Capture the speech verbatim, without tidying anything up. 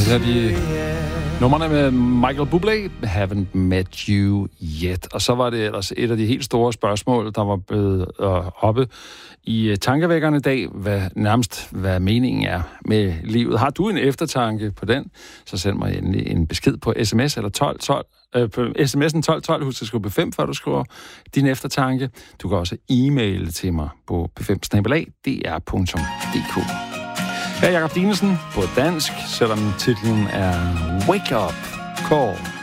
her de numrene med Michael Bublé, Haven't Met You Yet. Og så var det ellers et af de helt store spørgsmål, der var blevet øh, oppe i tankevækkerne i dag, hvad, nærmest hvad meningen er med livet. Har du en eftertanke på den, så send mig endelig en besked på sms eller tolv tolv. Øh, på sms'en tolv tolv, husk at skrive B fem, før du skriver din eftertanke. Du kan også e-maile til mig på b fem snabel-a d r punktum d k. Her er Jakob Dinesen på dansk, selvom titlen er Wake Up Call.